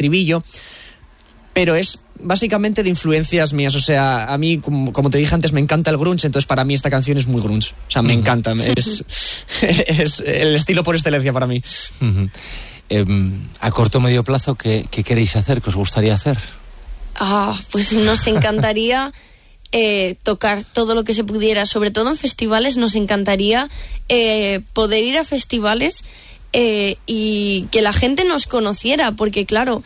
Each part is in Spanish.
estribillo, pero es básicamente de influencias mías. O sea, a mí, como te dije antes, me encanta el grunge, entonces para mí esta canción es muy grunge. O sea, me encanta, es el estilo por excelencia para mí. A corto o medio plazo, ¿qué queréis hacer? ¿Qué os gustaría hacer? Pues nos encantaría tocar todo lo que se pudiera, sobre todo en festivales. Nos encantaría poder ir a festivales y que la gente nos conociera, porque claro,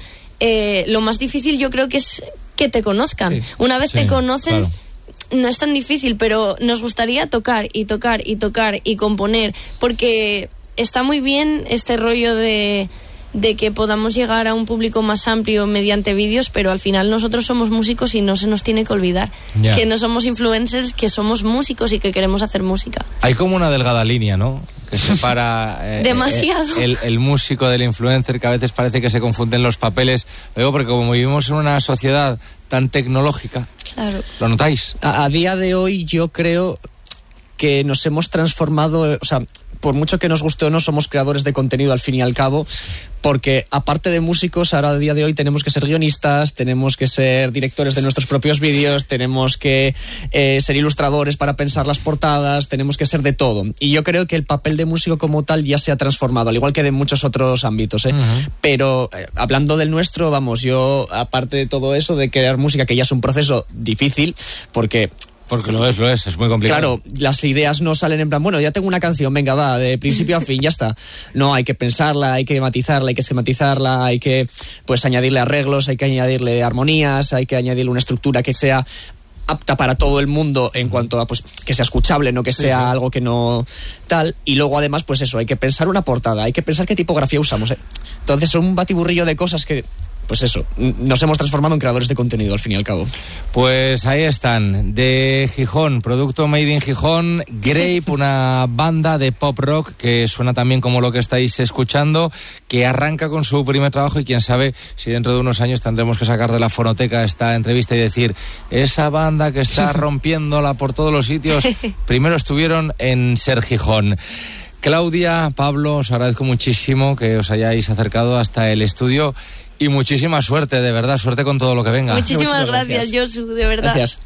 lo más difícil yo creo que es que te conozcan. Sí, una vez te conocen, claro, no es tan difícil, pero nos gustaría tocar y tocar y tocar y componer, porque está muy bien este rollo de que podamos llegar a un público más amplio mediante vídeos, pero al final nosotros somos músicos y no se nos tiene que olvidar que no somos influencers, que somos músicos y que queremos hacer música. Hay como una delgada línea, ¿no?, que separa demasiado el músico del influencer, que a veces parece que se confunden los papeles. Lo digo porque como vivimos en una sociedad tan tecnológica, claro, ¿lo notáis? A día de hoy yo creo que nos hemos transformado, o sea, por mucho que nos guste o no, somos creadores de contenido al fin y al cabo, porque aparte de músicos, ahora a día de hoy tenemos que ser guionistas, tenemos que ser directores de nuestros propios vídeos, tenemos que ser ilustradores para pensar las portadas, tenemos que ser de todo. Y yo creo que el papel de músico como tal ya se ha transformado, al igual que de muchos otros ámbitos, Pero hablando del nuestro, vamos, yo, aparte de todo eso, de crear música, que ya es un proceso difícil, porque lo es muy complicado. Claro, las ideas no salen en plan, bueno, ya tengo una canción, venga, va, de principio a fin, ya está. No, hay que pensarla, hay que matizarla, hay que esquematizarla, hay que, pues, añadirle arreglos, hay que añadirle armonías, hay que añadirle una estructura que sea apta para todo el mundo en cuanto a, pues, que sea escuchable, no que sea algo que no tal. Y luego, además, pues eso, hay que pensar una portada, hay que pensar qué tipografía usamos, Entonces, son un batiburrillo de cosas que, pues eso, nos hemos transformado en creadores de contenido al fin y al cabo. Pues ahí están, de Gijón, producto made in Gijón, Grape, una banda de pop rock que suena también como lo que estáis escuchando, que arranca con su primer trabajo, y quién sabe si dentro de unos años tendremos que sacar de la fonoteca esta entrevista y decir, esa banda que está rompiéndola por todos los sitios, primero estuvieron en Ser Gijón. Claudia, Pablo, os agradezco muchísimo que os hayáis acercado hasta el estudio. Y muchísima suerte, de verdad, suerte con todo lo que venga. Muchísimas gracias, Josu, de verdad. Gracias.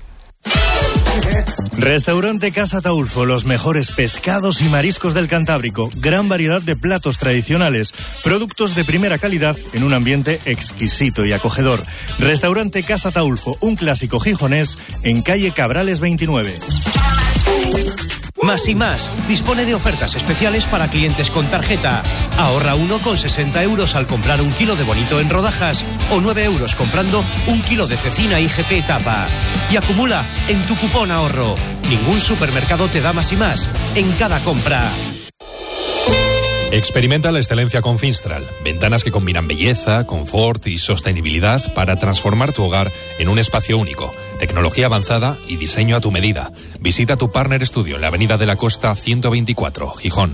Restaurante Casa Taulfo, los mejores pescados y mariscos del Cantábrico, gran variedad de platos tradicionales, productos de primera calidad en un ambiente exquisito y acogedor. Restaurante Casa Taulfo, un clásico gijonés en calle Cabrales 29. Más y Más dispone de ofertas especiales para clientes con tarjeta. Ahorra 1,60 € al comprar 1 kilo de bonito en rodajas o 9 € comprando 1 kilo de cecina IGP tapa. Y acumula en tu cupón ahorro. Ningún supermercado te da Más y Más en cada compra. Experimenta la excelencia con Finstral. Ventanas que combinan belleza, confort y sostenibilidad para transformar tu hogar en un espacio único. Tecnología avanzada y diseño a tu medida. Visita tu Partner Studio en la Avenida de la Costa 124, Gijón.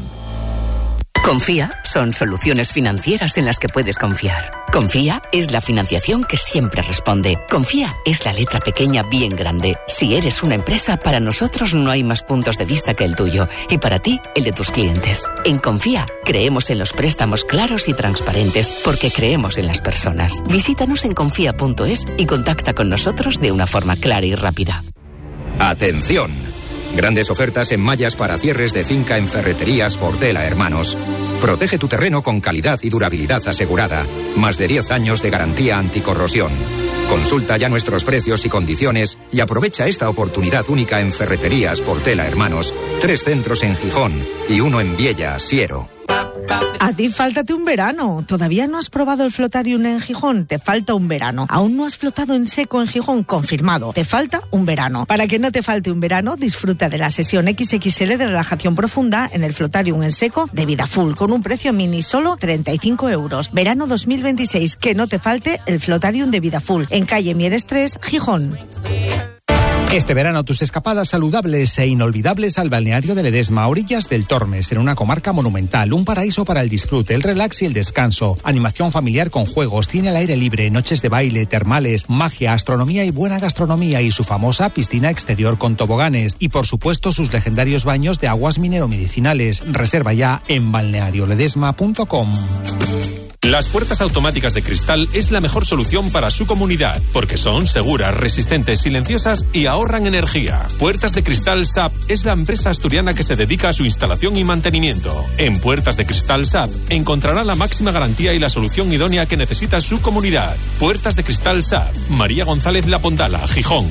Confía son soluciones financieras en las que puedes confiar. Confía es la financiación que siempre responde. Confía es la letra pequeña bien grande. Si eres una empresa, para nosotros no hay más puntos de vista que el tuyo y para ti, el de tus clientes. En Confía creemos en los préstamos claros y transparentes porque creemos en las personas. Visítanos en confía.es y contacta con nosotros de una forma clara y rápida. ¡Atención! Grandes ofertas en mallas para cierres de finca en Ferreterías Portela Hermanos. Protege tu terreno con calidad y durabilidad asegurada. Más de 10 años de garantía anticorrosión. Consulta ya nuestros precios y condiciones y aprovecha esta oportunidad única en Ferreterías Portela Hermanos. 3 centros en Gijón y 1 en Viella, Siero. A ti fáltate un verano. ¿Todavía no has probado el Flotarium en Gijón? Te falta un verano. ¿Aún no has flotado en seco en Gijón? Confirmado. Te falta un verano. Para que no te falte un verano, disfruta de la sesión XXL de relajación profunda en el Flotarium en seco de Vida Full, con un precio mini solo 35 €. Verano 2026. Que no te falte el Flotarium de Vida Full, en calle Mieres 3, Gijón. Este verano tus escapadas saludables e inolvidables al balneario de Ledesma, a orillas del Tormes, en una comarca monumental, un paraíso para el disfrute, el relax y el descanso, animación familiar con juegos, cine al aire libre, noches de baile, termales, magia, astronomía y buena gastronomía y su famosa piscina exterior con toboganes y por supuesto sus legendarios baños de aguas minero-medicinales. Reserva ya en balnearioledesma.com. Las puertas automáticas de Cristal es la mejor solución para su comunidad, porque son seguras, resistentes, silenciosas y ahorran energía. Puertas de Cristal SAP es la empresa asturiana que se dedica a su instalación y mantenimiento. En Puertas de Cristal SAP encontrará la máxima garantía y la solución idónea que necesita su comunidad. Puertas de Cristal SAP, María González La Pondala, Gijón.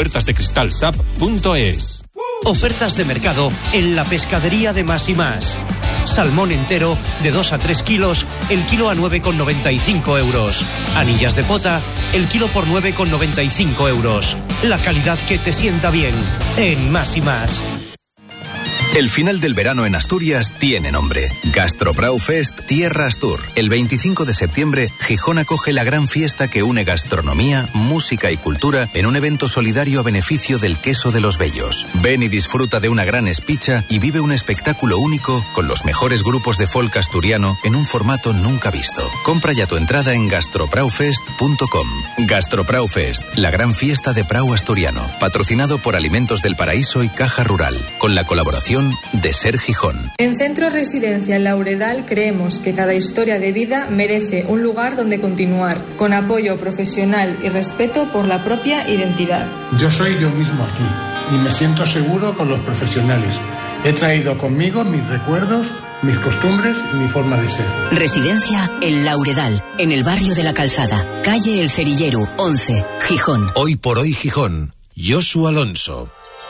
puertasdecristalsap.es. Ofertas de mercado en la pescadería de Más y Más. Salmón entero de 2 a 3 kilos, el kilo a 9,95 euros. Anillas de pota, el kilo por 9,95 euros. La calidad que te sienta bien en Más y Más. El final del verano en Asturias tiene nombre. Gastroprau Fest Tierra Astur. El 25 de septiembre, Gijón acoge la gran fiesta que une gastronomía, música y cultura en un evento solidario a beneficio del queso de los Bellos. Ven y disfruta de una gran espicha y vive un espectáculo único con los mejores grupos de folk asturiano en un formato nunca visto. Compra ya tu entrada en gastropraufest.com. Gastroprau Fest, la gran fiesta de Prau asturiano. Patrocinado por Alimentos del Paraíso y Caja Rural. Con la colaboración de Ser Gijón. En Centro Residencial Lauredal creemos que cada historia de vida merece un lugar donde continuar, con apoyo profesional y respeto por la propia identidad. Yo soy yo mismo aquí y me siento seguro con los profesionales. He traído conmigo mis recuerdos, mis costumbres y mi forma de ser. Residencia El Lauredal, en el barrio de La Calzada, calle El Cerillero, 11, Gijón. Hoy por hoy Gijón, Josu Alonso.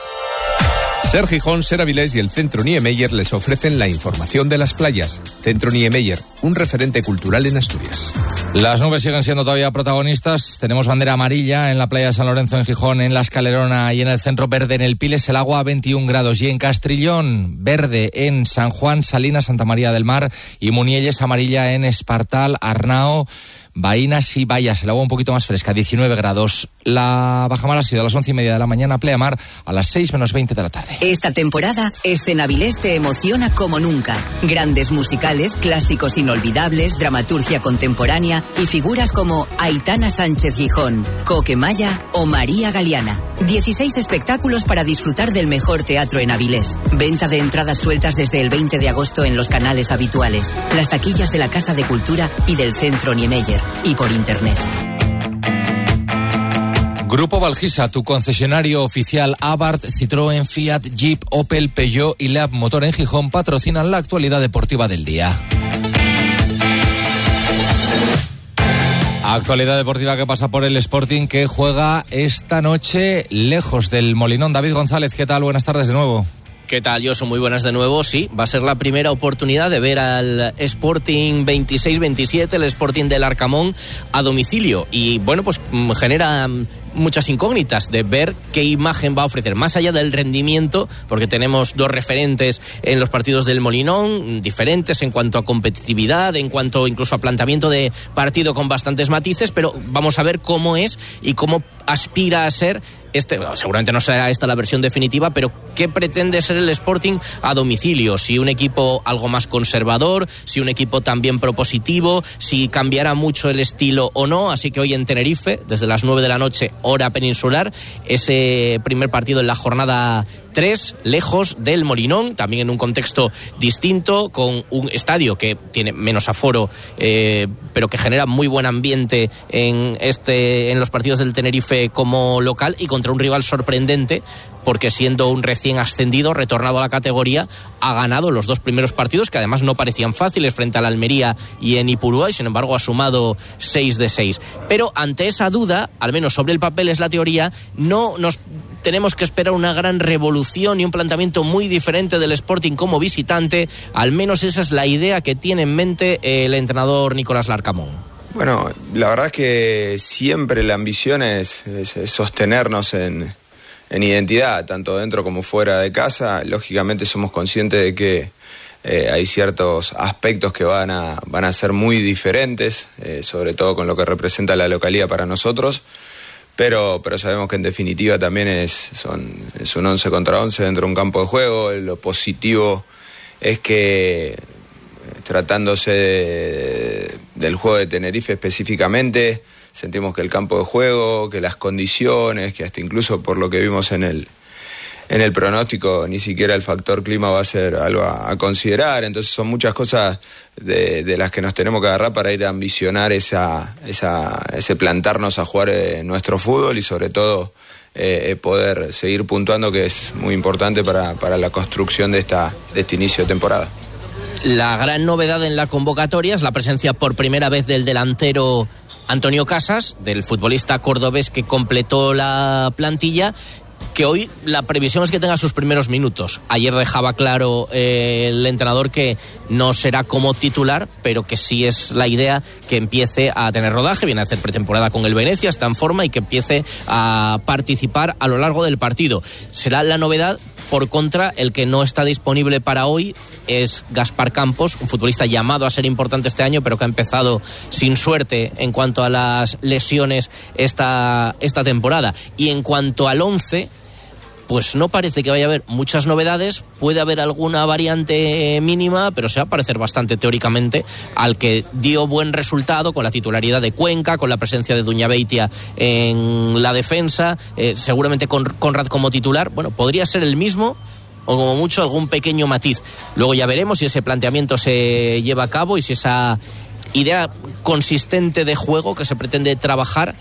Ser Gijón, Ser Avilés y el Centro Niemeyer les ofrecen la información de las playas. Centro Niemeyer, un referente cultural en Asturias. Las nubes siguen siendo todavía protagonistas. Tenemos bandera amarilla en la playa de San Lorenzo en Gijón, en La Escalerona y en el centro, verde en el Piles, el agua a 21 grados. Y en Castrillón, verde en San Juan, Salinas, Santa María del Mar y Munielles, amarilla en Espartal, Arnao, Baínas y Vallas, el agua un poquito más fresca, 19 grados. La bajamar ha sido a las 11:30 de la mañana, pleamar a las 6 menos 20 de la tarde. Esta temporada, Escenavilés te emociona como nunca. Grandes musicales, clásicos inolvidables, dramaturgia contemporánea y figuras como Aitana Sánchez Gijón, Coque Maya o María Galeana. 16 espectáculos para disfrutar del mejor teatro en Avilés. Venta de entradas sueltas desde el 20 de agosto en los canales habituales, las taquillas de la Casa de Cultura y del Centro Niemeyer, y por internet. Grupo Valgisa, tu concesionario oficial Abarth, Citroën, Fiat, Jeep, Opel, Peugeot y Leab Motor en Gijón patrocinan la actualidad deportiva del día. Actualidad deportiva que pasa por el Sporting, que juega esta noche lejos del Molinón. David González, ¿qué tal? Buenas tardes de nuevo. ¿Qué tal? Yo soy muy buenas de nuevo. Sí, va a ser la primera oportunidad de ver al Sporting 26-27, el Sporting del Arcamón, a domicilio. Y bueno, pues genera muchas incógnitas de ver qué imagen va a ofrecer, más allá del rendimiento, porque tenemos dos referentes en los partidos del Molinón, diferentes en cuanto a competitividad, en cuanto incluso a planteamiento de partido con bastantes matices, pero vamos a ver cómo es y cómo aspira a ser seguramente no será esta la versión definitiva, pero ¿qué pretende ser el Sporting a domicilio? Si un equipo algo más conservador, si un equipo también propositivo, si cambiará mucho el estilo o no. Así que hoy en Tenerife, desde las 9 de la noche, hora peninsular, ese primer partido en la jornada 3, lejos del Molinón, también en un contexto distinto, con un estadio que tiene menos aforo, pero que genera muy buen ambiente en los partidos del Tenerife como local, y contra un rival sorprendente, porque siendo un recién ascendido, retornado a la categoría, ha ganado los dos primeros partidos, que además no parecían fáciles, frente al Almería y en Ipurúa, y sin embargo ha sumado 6 de 6. Pero ante esa duda, al menos sobre el papel es la teoría, no nos tenemos que esperar una gran revolución y un planteamiento muy diferente del Sporting como visitante. Al menos esa es la idea que tiene en mente el entrenador Nicolás Larcamón. Bueno, la verdad es que siempre la ambición es sostenernos en identidad, tanto dentro como fuera de casa. Lógicamente somos conscientes de que hay ciertos aspectos que van a ser muy diferentes, sobre todo con lo que representa la localidad para nosotros. Pero sabemos que en definitiva también es un 11 contra 11 dentro de un campo de juego. Lo positivo es que, tratándose del juego de Tenerife específicamente, sentimos que el campo de juego, que las condiciones, que hasta incluso por lo que vimos en el pronóstico ni siquiera el factor clima va a ser algo a considerar. Entonces son muchas cosas de las que nos tenemos que agarrar para ir a ambicionar ese plantarnos a jugar nuestro fútbol y sobre todo poder seguir puntuando, que es muy importante para la construcción de este inicio de temporada. La gran novedad en la convocatoria es la presencia por primera vez del delantero Antonio Casas, del futbolista cordobés que completó la plantilla, que hoy la previsión es que tenga sus primeros minutos. Ayer dejaba claro el entrenador que no será como titular, pero que sí es la idea que empiece a tener rodaje, viene a hacer pretemporada con el Venecia, está en forma y que empiece a participar a lo largo del partido. Será la novedad. Por contra, el que no está disponible para hoy es Gaspar Campos, un futbolista llamado a ser importante este año, pero que ha empezado sin suerte en cuanto a las lesiones esta temporada. Y en cuanto al 11, pues no parece que vaya a haber muchas novedades. Puede haber alguna variante mínima, pero se va a parecer bastante teóricamente al que dio buen resultado con la titularidad de Cuenca, con la presencia de Duñabeitia en la defensa, seguramente con Conrad como titular. Bueno, podría ser el mismo o como mucho algún pequeño matiz. Luego ya veremos si ese planteamiento se lleva a cabo y si esa idea consistente de juego que se pretende trabajar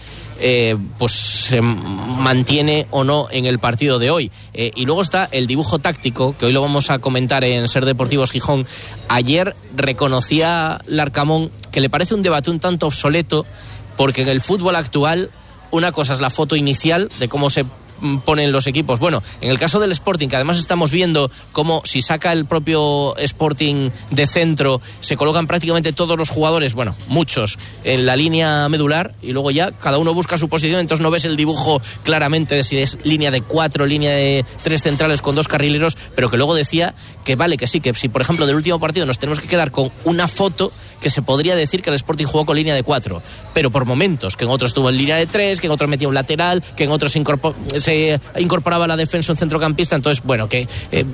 pues se mantiene o no en el partido de hoy. Y luego está el dibujo táctico, que hoy lo vamos a comentar en Ser Deportivos Gijón. Ayer reconocía Larcamón que le parece un debate un tanto obsoleto, porque en el fútbol actual una cosa es la foto inicial de cómo se ponen los equipos. Bueno, en el caso del Sporting, que además estamos viendo cómo si saca el propio Sporting de centro, se colocan prácticamente todos los jugadores, bueno, muchos, en la línea medular, y luego ya cada uno busca su posición, entonces no ves el dibujo claramente de si es línea de 4, línea de 3 centrales con 2 carrileros, pero que luego decía que vale, que sí, que si por ejemplo del último partido nos tenemos que quedar con una foto, que se podría decir que el Sporting jugó con línea de 4, pero por momentos, que en otros estuvo en línea de 3, que en otros metía un lateral, que en otros se incorporaba la defensa un centrocampista. Entonces, bueno, que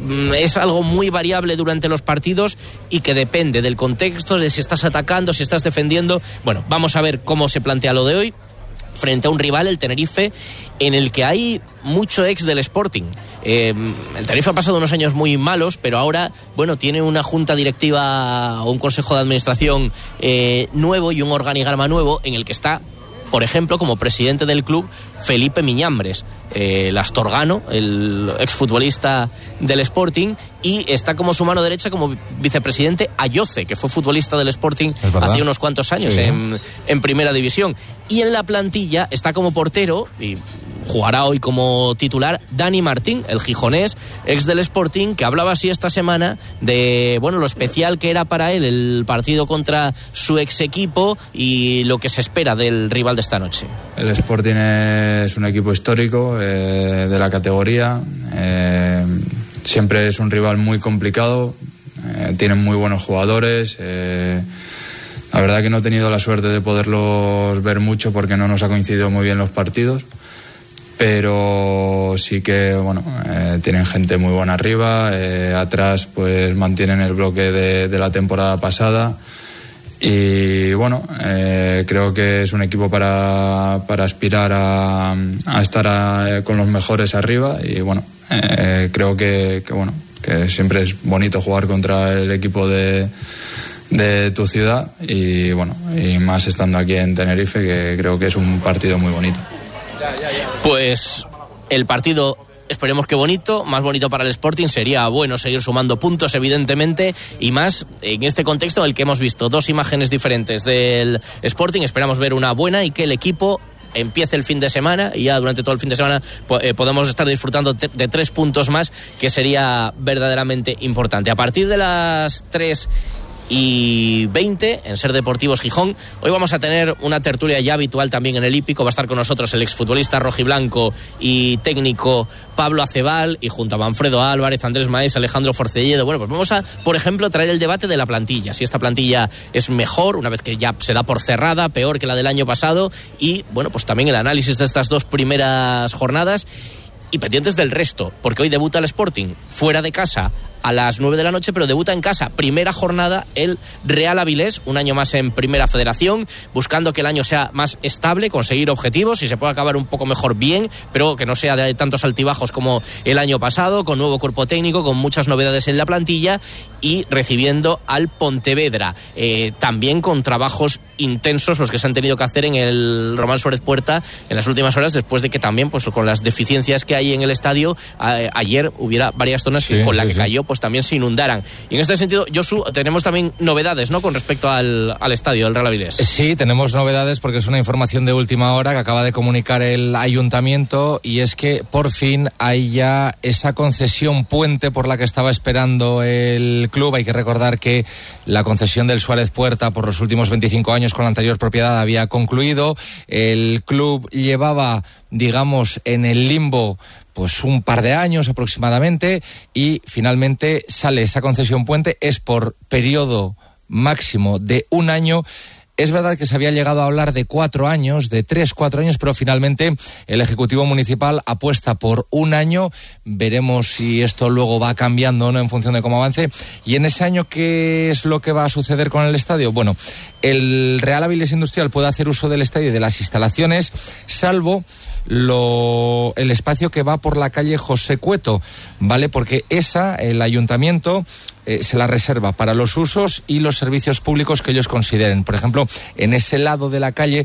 es algo muy variable durante los partidos y que depende del contexto, de si estás atacando, si estás defendiendo. Bueno, vamos a ver cómo se plantea lo de hoy frente a un rival, el Tenerife, en el que hay mucho ex del Sporting. El Tenerife ha pasado unos años muy malos, pero ahora, bueno, tiene una junta directiva o un consejo de administración nuevo y un organigrama nuevo en el que está, por ejemplo, como presidente del club, Felipe Miñambres, el astorgano, el exfutbolista del Sporting, y está como su mano derecha como vicepresidente Ayoce, que fue futbolista del Sporting hace unos cuantos años, sí, en primera división. Y en la plantilla está como portero, y jugará hoy como titular, Dani Martín, el gijonés, ex del Sporting, que hablaba así esta semana de, bueno, lo especial que era para él el partido contra su ex equipo y lo que se espera del rival de esta noche. El Sporting es un equipo histórico de la categoría, siempre es un rival muy complicado, tienen muy buenos jugadores. La verdad que no he tenido la suerte de poderlos ver mucho porque no nos ha coincidido muy bien los partidos, pero sí que, bueno, tienen gente muy buena arriba, atrás pues mantienen el bloque de la temporada pasada y bueno, creo que es un equipo para aspirar a estar con los mejores arriba y bueno, creo que bueno, que siempre es bonito jugar contra el equipo de tu ciudad y bueno, y más estando aquí en Tenerife, que creo que es un partido muy bonito. Pues el partido, esperemos que bonito, más bonito para el Sporting. Sería bueno seguir sumando puntos, evidentemente, y más en este contexto en el que hemos visto dos imágenes diferentes del Sporting. Esperamos ver una buena y que el equipo empiece el fin de semana y ya durante todo el fin de semana podemos estar disfrutando de 3 puntos más, que sería verdaderamente importante. A partir de las 3:20 en Ser Deportivos Gijón, hoy vamos a tener una tertulia ya habitual también en el hípico. Va a estar con nosotros el exfutbolista rojiblanco y técnico Pablo Acebal, y junto a Manfredo Álvarez, Andrés Maes, Alejandro Forcelledo. Bueno, pues vamos a, por ejemplo, traer el debate de la plantilla, si esta plantilla es mejor una vez que ya se da por cerrada, peor que la del año pasado, y bueno, pues también el análisis de estas 2 primeras jornadas. y pendientes del resto, porque hoy debuta el Sporting fuera de casa a las 9 de la noche, pero debuta en casa, primera jornada, el Real Avilés, un año más en Primera Federación, buscando que el año sea más estable, conseguir objetivos, si se puede acabar un poco mejor bien, pero que no sea de tantos altibajos como el año pasado, con nuevo cuerpo técnico, con muchas novedades en la plantilla y recibiendo al Pontevedra, también con trabajos intensos los que se han tenido que hacer en el Román Suárez Puerta en las últimas horas, después de que también, pues con las deficiencias que hay en el estadio, ayer hubiera varias zonas con la que cayó, pues también se inundaran. Y en este sentido, Josu, tenemos también novedades, ¿no?, con respecto al estadio del Real Avilés. Sí, tenemos novedades porque es una información de última hora que acaba de comunicar el ayuntamiento, y es que por fin hay ya esa concesión puente por la que estaba esperando el club. Hay que recordar que la concesión del Suárez Puerta por los últimos 25 años con la anterior propiedad había concluido. El club llevaba, digamos, en el limbo pues un par de años aproximadamente, y finalmente sale esa concesión puente. Es por periodo máximo de 1 año. Es verdad que se había llegado a hablar de 4 años, de 3-4 años, pero finalmente el Ejecutivo Municipal apuesta por 1 año. Veremos si esto luego va cambiando o no en función de cómo avance. Y en ese año, ¿qué es lo que va a suceder con el estadio? Bueno, el Real Avilés Industrial puede hacer uso del estadio y de las instalaciones, salvo el espacio que va por la calle José Cueto, ¿vale? Porque el ayuntamiento se la reserva para los usos y los servicios públicos que ellos consideren. Por ejemplo, en ese lado de la calle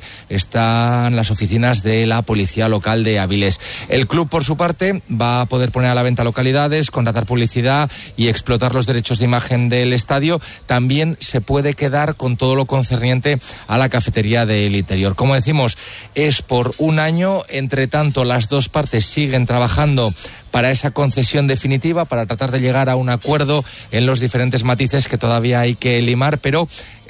están las oficinas de la Policía Local de Avilés. El club, por su parte, va a poder poner a la venta localidades, contratar publicidad y explotar los derechos de imagen del estadio. También se puede quedar con todo lo concerniente a la cafetería del interior. Como decimos, es por 1 año. Entre tanto, las dos partes siguen trabajando para esa concesión definitiva, para tratar de llegar a un acuerdo en los diferentes matices que todavía hay que limar, pero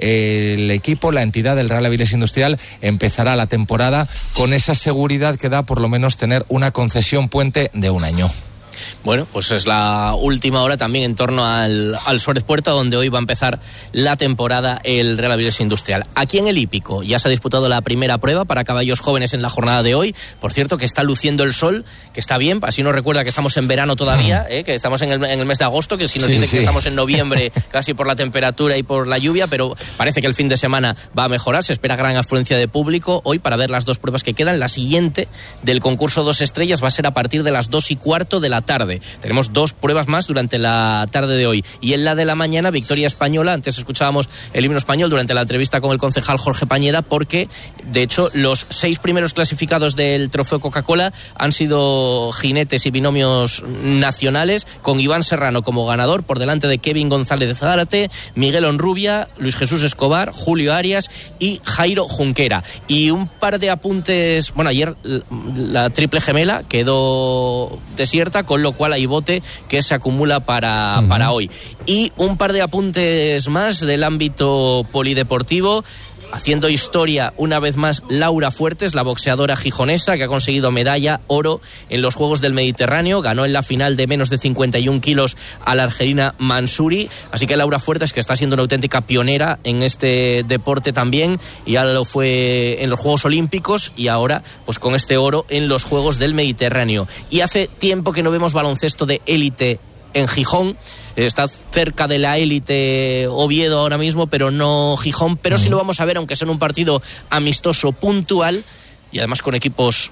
el equipo, la entidad del Real Avilés Industrial, empezará la temporada con esa seguridad que da por lo menos tener una concesión puente de 1 año. Bueno, pues es la última hora también en torno al Suárez Puerta, donde hoy va a empezar la temporada el Real Avilés Industrial. Aquí en el Hípico ya se ha disputado la primera prueba para caballos jóvenes en la jornada de hoy. Por cierto, que está luciendo el sol, que está bien, así nos recuerda que estamos en verano todavía, que estamos en el mes de agosto, que si nos dice que estamos en noviembre casi por la temperatura y por la lluvia, pero parece que el fin de semana va a mejorar. Se espera gran afluencia de público hoy para ver las 2 pruebas que quedan. La siguiente del concurso 2 estrellas va a ser a partir de las 2:15 de la tarde. Tenemos 2 pruebas más durante la tarde de hoy. Y en la de la mañana, victoria española. Antes escuchábamos el himno español durante la entrevista con el concejal Jorge Pañeda, porque de hecho los 6 primeros clasificados del trofeo Coca-Cola han sido jinetes y binomios nacionales, con Iván Serrano como ganador, por delante de Kevin González de Zárate, Miguel Honrubia, Luis Jesús Escobar, Julio Arias y Jairo Junquera. Y un par de apuntes. Bueno, ayer la triple gemela quedó desierta, con lo cual hay bote que se acumula para hoy. Y un par de apuntes más del ámbito polideportivo. Haciendo historia una vez más Laura Fuertes, la boxeadora gijonesa que ha conseguido medalla oro en los Juegos del Mediterráneo. Ganó en la final de menos de 51 kilos a la argelina Mansuri. Así que Laura Fuertes, que está siendo una auténtica pionera en este deporte también, ya lo fue en los Juegos Olímpicos y ahora pues con este oro en los Juegos del Mediterráneo. Y hace tiempo que no vemos baloncesto de élite en Gijón. Está cerca de la élite Oviedo ahora mismo, pero no Gijón. Pero sí lo vamos a ver, aunque sea en un partido amistoso puntual y además con equipos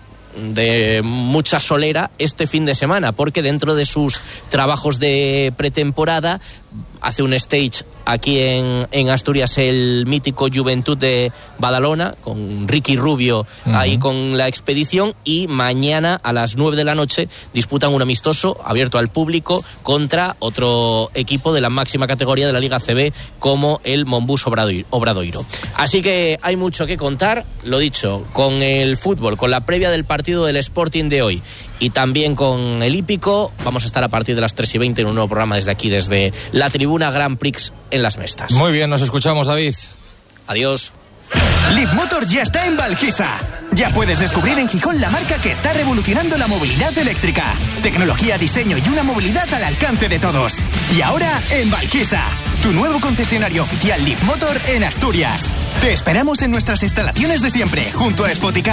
de mucha solera este fin de semana, porque dentro de sus trabajos de pretemporada hace un stage aquí en Asturias el mítico Juventud de Badalona, con Ricky Rubio ahí con la expedición, y mañana a las 9 de la noche disputan un amistoso abierto al público contra otro equipo de la máxima categoría de la Liga CB como el Monbus Obradoiro. Así que hay mucho que contar, lo dicho, con el fútbol, con la previa del partido del Sporting de hoy y también con el hípico. Vamos a estar a partir de las 3:20 en un nuevo programa desde aquí, desde la tribuna Grand Prix en Las Mestas. Muy bien, nos escuchamos, David. Adiós. Leapmotor ya está en Valquisa. Ya puedes descubrir en Gijón la marca que está revolucionando la movilidad eléctrica. Tecnología, diseño y una movilidad al alcance de todos. Y ahora en Valquisa, tu nuevo concesionario oficial Leapmotor en Asturias. Te esperamos en nuestras instalaciones de siempre, junto a Spoticar.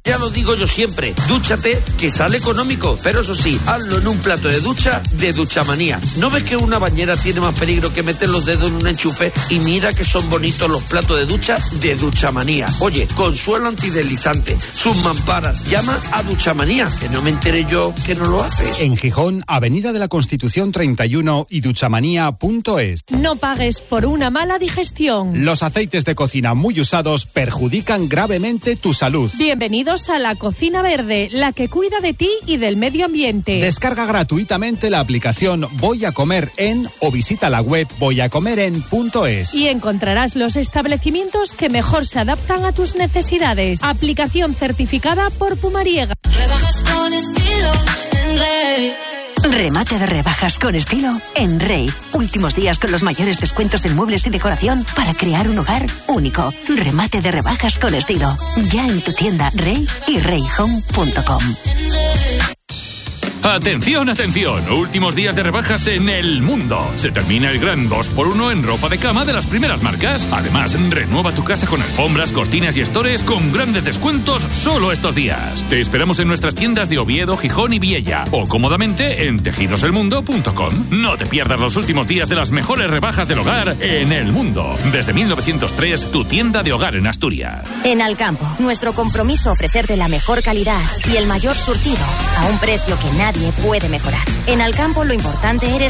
Ya lo digo yo siempre, dúchate que sale económico, pero eso sí, hazlo en un plato de ducha de Duchamanía. ¿No ves que una bañera tiene más peligro que meter los dedos en un enchufe? Y mira que son bonitos los platos de ducha de Duchamanía. Oye, con suelo antideslizante, sus mamparas, llama a Duchamanía, que no me enteré yo que no lo haces. En Gijón, Avenida de la Constitución 31 y duchamanía.es. No pagues por una mala digestión. Los aceites de cocina muy usados perjudican gravemente tu salud. Bienvenidos a la Cocina Verde, la que cuida de ti y del medio ambiente. Descarga gratuitamente la aplicación Voy a Comer En o visita la web voyacomeren.es. Y encontrarás los establecimientos que mejor se adaptan a tus necesidades. Aplicación certificada por Pumariega. Rebajas con estilo en Rey. Remate de rebajas con estilo en Rey. Últimos días con los mayores descuentos en muebles y decoración para crear un hogar único. Remate de rebajas con estilo. Ya en tu tienda Rey y reyhome.com. Atención, atención, últimos días de rebajas en El Mundo. Se termina el gran 2x1 en ropa de cama de las primeras marcas. Además, renueva tu casa con alfombras, cortinas y estores con grandes descuentos solo estos días. Te esperamos en nuestras tiendas de Oviedo, Gijón y Viella o cómodamente en tejidoselmundo.com. No te pierdas los últimos días de las mejores rebajas del hogar en El Mundo. Desde 1903, tu tienda de hogar en Asturias. En Alcampo, nuestro compromiso ofrecerte la mejor calidad y el mayor surtido a un precio que nadie puede mejorar. En Alcampo lo importante eres